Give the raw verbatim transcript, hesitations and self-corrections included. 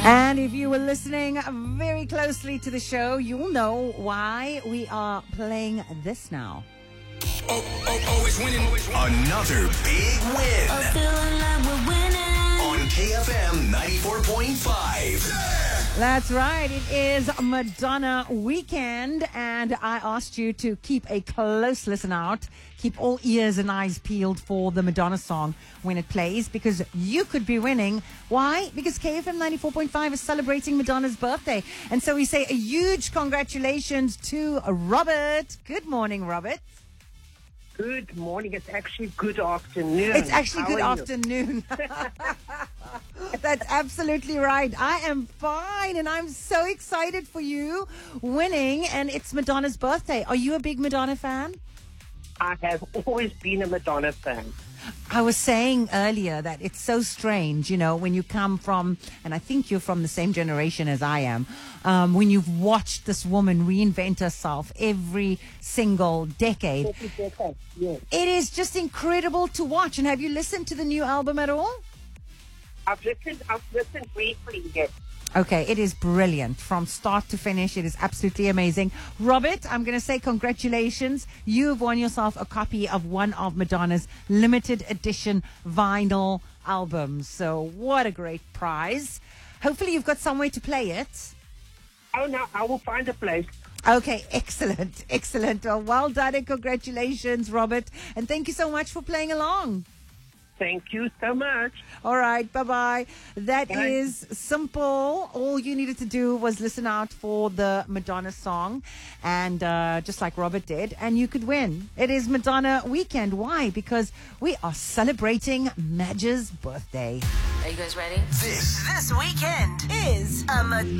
And if you were listening very closely to the show, you'll know why we are playing this now. Oh, oh, oh, it's winning. Another big win. I'm feeling like we're winning. On K F M ninety-four point five. Yeah. That's right. It is Madonna weekend, and I asked you to keep a close listen out. Keep all ears and eyes peeled for the Madonna song when it plays, because you could be winning. Why? Because K F M ninety-four point five is celebrating Madonna's birthday. And so we say a huge congratulations to Robert. Good morning, Robert. Good morning. It's actually good afternoon. It's actually How good are you? afternoon. That's absolutely right. I am fine, and I'm so excited for you winning, and it's Madonna's birthday. Are you a big Madonna fan? I have always been a Madonna fan. I was saying earlier that it's so strange, you know, when you come from, and I think you're from the same generation as I am, um, when you've watched this woman reinvent herself every single decade. Yes. It is just incredible to watch. And have you listened to the new album at all? I've listened, I've listened briefly, yes. Okay, it is brilliant from start to finish. It is absolutely amazing. Robert, I'm going to say congratulations. You've won yourself a copy of one of Madonna's limited edition vinyl albums. So what a great prize. Hopefully you've got somewhere to play it. Oh, no, I will find a place. Okay, excellent, excellent. Well, well done and congratulations, Robert. And thank you so much for playing along. Thank you so much. All right, bye-bye. That Bye. is simple. All you needed to do was listen out for the Madonna song, and uh, just like Robert did, and you could win. It is Madonna weekend. Why? Because we are celebrating Madge's birthday. Are you guys ready? This This weekend is a Madonna